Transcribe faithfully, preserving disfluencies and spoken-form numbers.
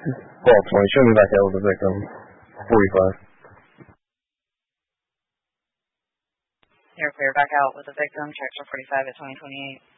Well, twenty. Show me back out with the victim. forty-five. You're clear back out with the victim. Checks for forty-five at twenty twenty-eight.